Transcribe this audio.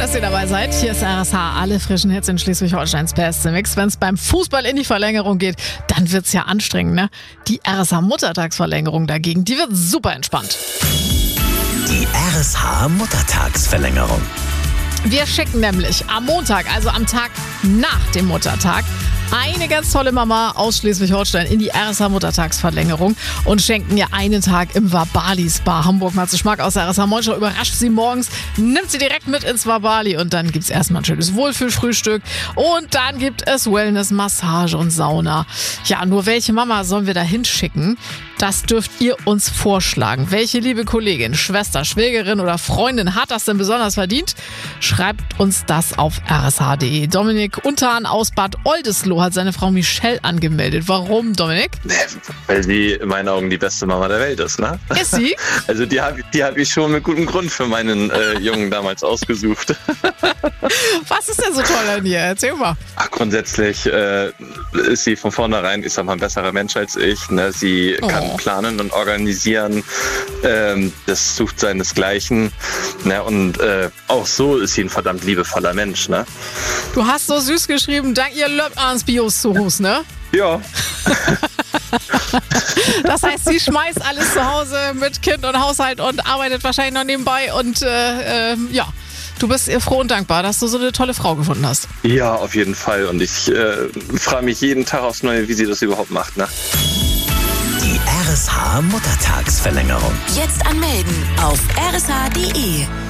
dass ihr dabei seid. Hier ist RSH, alle frischen Hits in Schleswig-Holsteins beste Mix. Wenn es beim Fußball in die Verlängerung geht, dann wird's ja anstrengend, ne? Die RSH-Muttertagsverlängerung dagegen, die wird super entspannt. Die RSH-Muttertagsverlängerung. Wir schicken nämlich am Montag, also am Tag nach dem Muttertag, eine ganz tolle Mama aus Schleswig-Holstein in die RSH-Muttertagsverlängerung und schenken ihr einen Tag im Wabali Spa. Hamburg Matze Schmack aus der RSH Moin-Show überrascht sie morgens, nimmt sie direkt mit ins Wabali und dann gibt's erstmal ein schönes Wohlfühlfrühstück und dann gibt es Wellness, Massage und Sauna. Ja, nur welche Mama sollen wir da hinschicken? Das dürft ihr uns vorschlagen. Welche liebe Kollegin, Schwester, Schwägerin oder Freundin hat das denn besonders verdient? Schreibt uns das auf rsh.de. Dominik Unterhahn aus Bad Oldesloe hat seine Frau Michelle angemeldet. Warum, Dominik? Weil sie in meinen Augen die beste Mama der Welt ist, ne? Ist sie? Also die hab ich schon mit gutem Grund für meinen Jungen damals ausgesucht. Was ist denn so toll an ihr? Erzähl mal. Grundsätzlich ist sie von vornherein, ich sag mal, ein besserer Mensch als ich. Ne? Sie kann planen und organisieren. Das sucht seinesgleichen. Ne? Und auch so ist sie ein verdammt liebevoller Mensch. Ne? Du hast so süß geschrieben, dank ihr löbt ans Bios zu Hus, ne? Ja. Das heißt, sie schmeißt alles zu Hause mit Kind und Haushalt und arbeitet wahrscheinlich noch nebenbei und ja. Du bist ihr froh und dankbar, dass du so eine tolle Frau gefunden hast. Ja, auf jeden Fall. Und ich frage mich jeden Tag aufs Neue, wie sie das überhaupt macht. Ne? Die RSH-Muttertagsverlängerung. Jetzt anmelden auf rsh.de.